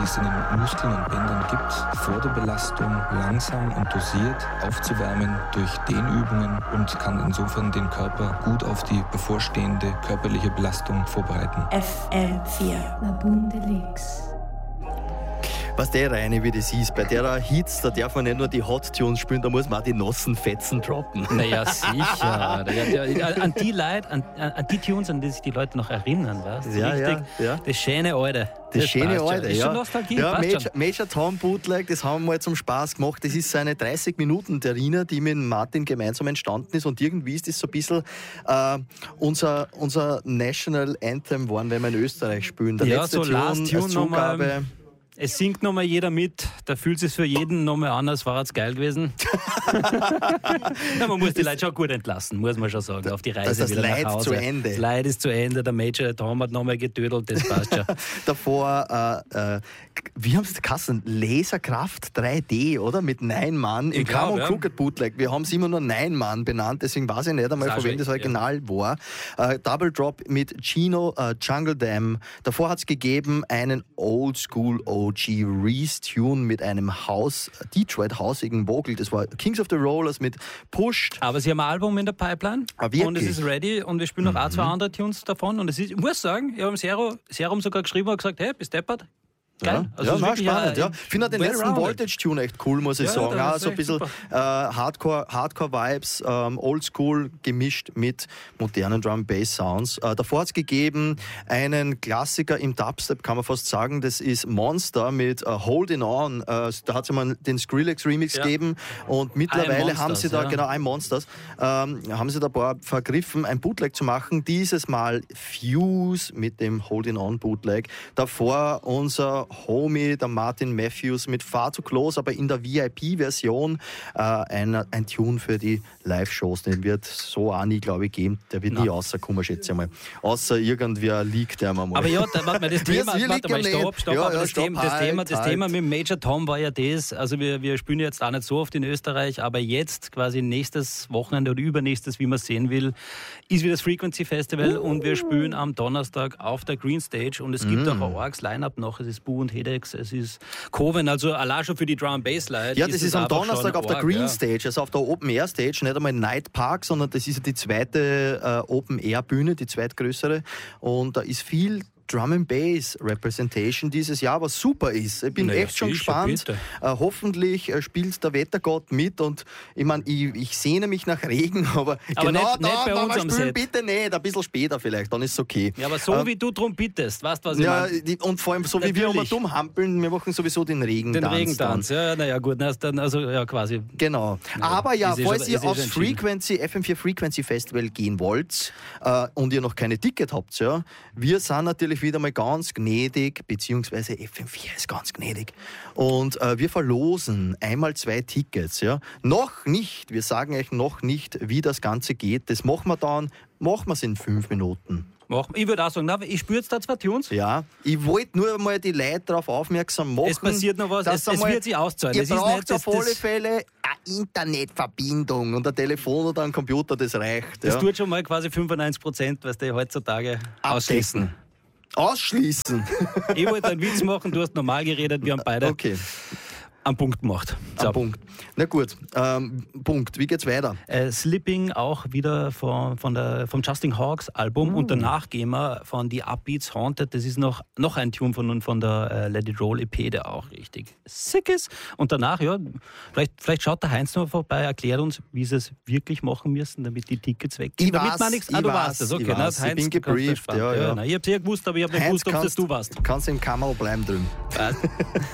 die es in den Muskeln und Bändern gibt, vor der Belastung langsam und dosiert aufzuwärmen durch Dehnübungen und kann insofern den Körper gut auf die bevorstehende körperliche Belastung vorbereiten. FM4, La Bunde Leaks. Was der Reine, wie das ist, bei der Hits, da darf man nicht nur die Hot-Tunes spielen, da muss man auch die nassen Fetzen droppen. Naja, sicher. An die Leute, an die Tunes, an die sich die Leute noch erinnern, weißt du? Ja, richtig. ja. Das schöne Alte. Das schöne Alte, ist ja. schon Nostalgie, Ja, passt schon. Major Tom Bootleg, das haben wir mal zum Spaß gemacht. Das ist so eine 30-Minuten-Terrine, die mit Martin gemeinsam entstanden ist und irgendwie ist das so ein bisschen unser National Anthem geworden, wenn wir in Österreich spielen. Der Ja, letzte so Last Tune Zugabe. nochmal. Es singt nochmal jeder mit, da fühlt es sich für jeden nochmal an, als war es geil gewesen. Ja, man muss die Leute schon gut entlassen, muss man schon sagen, auf die Reise das wieder Leid nach Hause. zu Ende. Das Leid ist zu Ende, der Major Tom hat nochmal getödelt, das passt schon. Davor, wie haben sie das geheißen? Laserkraft 3D, oder? Mit 9 Mann im Ich glaub, Come on ja. Crooked Bootleg. Wir haben es immer nur 9 Mann benannt, deswegen weiß ich nicht einmal, Das ist von wem das auch Original war. Double Drop mit Chino, Jungle Dam. Davor hat es gegeben einen Oldschool OG Reese-Tune mit einem Detroit-hausigen Vocal. Das war Kings of the Rollers mit Pushed. Aber sie haben ein Album in der Pipeline wirklich? und es ist ready und wir spielen noch auch 2 andere Tunes davon und es ist, ich muss sagen, ich habe dem Serum sogar geschrieben und gesagt, hey, bist deppert? Geil. Ja, ja, es ist wirklich spannend. Ja. Ich finde den letzten well-rounded. Voltage-Tune echt cool, muss ich Ja, sagen. das Auch ist so ein echt bisschen Hardcore-Vibes, Oldschool gemischt mit modernen Drum-Bass-Sounds. Davor hat es gegeben einen Klassiker im Dubstep, kann man fast sagen. Das ist Monster mit Holding On. Da hat es mal den Skrillex-Remix gegeben und mittlerweile haben sie da, genau, I'm Monsters, haben sie da ein paar vergriffen, ein Bootleg zu machen. Dieses Mal Fuse mit dem Holding On Bootleg. Davor unser Homie, der Martin Matthews mit Far Too Close, aber in der VIP-Version ein Tune für die Live-Shows. Den wird so auch nie, glaube ich, geben. Der wird nie rauskommen, schätze ich mal. Außer irgendwer liegt der mal. Aber ja, warte mal, das Thema, stopp. Ja, Aber ja, das Thema mit Major Tom war ja das, also wir spielen jetzt auch nicht so oft in Österreich, aber jetzt quasi nächstes Wochenende oder übernächstes, wie man sehen will, ist wieder das Frequency Festival und wir spielen am Donnerstag auf der Green Stage und es gibt auch ein arges Line-Up noch. Es ist Boo und Hedex, es ist Coven, also allein schon für die Drum Bass Leute. Ja, das ist am Donnerstag auf der Green Stage. Stage, also auf der Open Air Stage, nicht einmal Night Park, sondern das ist ja die zweite Open Air Bühne, die zweitgrößere. Und da ist viel Drum and Bass Representation dieses Jahr, was super ist. Ich bin echt schon gespannt. Hoffentlich spielt der Wettergott mit und ich meine, ich sehne mich nach Regen, aber genau nicht bei uns am Set. Bitte nicht, ein bisschen später vielleicht, dann ist es okay. Ja, aber so wie du drum bittest, weißt du, was ich meine? Und vor allem so wie wir immer dumm hampeln, wir machen sowieso den Regentanz. Den Regentanz, ja, naja, gut, dann, also ja, quasi. Genau. Aber ja, falls ihr aufs Frequency FM4 Frequency Festival gehen wollt und ihr noch keine Ticket habt, ja, wir sind natürlich wieder mal ganz gnädig, beziehungsweise FM4 ist ganz gnädig. Und wir verlosen einmal 2 Tickets. Ja. Noch nicht, wir sagen euch noch nicht, wie das Ganze geht. Das machen wir es in 5 Minuten. Ich würde auch sagen, ich spüre jetzt da 2 Tunes. Ja, ich wollte nur mal die Leute darauf aufmerksam machen. Es passiert noch was, es wird sich auszahlen. Ihr braucht auf alle Fälle eine Internetverbindung und ein Telefon oder ein Computer, das reicht. Das tut schon mal quasi 95%, was die heutzutage ausschließen. Ausschließen? Ich wollte einen Witz machen, du hast normal geredet, wir haben beide einen Punkt gemacht. So. Ein Punkt. Na gut, Punkt. Wie geht's weiter? Slipping auch wieder vom Justin Hawkes Album und danach gehen wir von die Upbeats Haunted. Das ist noch ein Tune von der Let It Roll EP, der auch richtig sick ist. Und danach, ja, vielleicht schaut der Heinz noch vorbei, erklärt uns, wie sie es wirklich machen müssen, damit die Tickets weggehen. Ich bin gebrieft. Ja. Ich hab's ja gewusst, aber ich habe nicht gewusst, ob das du warst. Kannst im Kammerl bleiben drüben.